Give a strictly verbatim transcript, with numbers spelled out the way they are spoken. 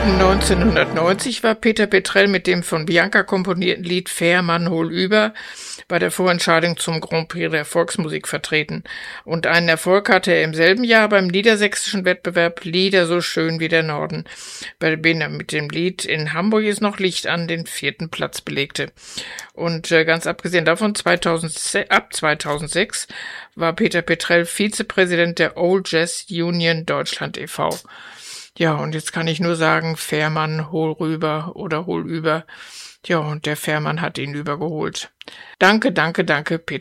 neunzehnhundertneunzig war Peter Petrell mit dem von Bianca komponierten Lied Fährmann hol über bei der Vorentscheidung zum Grand Prix der Volksmusik vertreten. Und einen Erfolg hatte er im selben Jahr beim niedersächsischen Wettbewerb Lieder so schön wie der Norden, bei dem er mit dem Lied In Hamburg ist noch Licht an den vierten Platz belegte. Und äh, ganz abgesehen davon, zweitausend, ab zweitausendsechs war Peter Petrell Vizepräsident der Old Jazz Union Deutschland e V Ja, und jetzt kann ich nur sagen, Fährmann, hol rüber oder hol über. Ja, und der Fährmann hat ihn übergeholt. Danke, danke, danke, Peter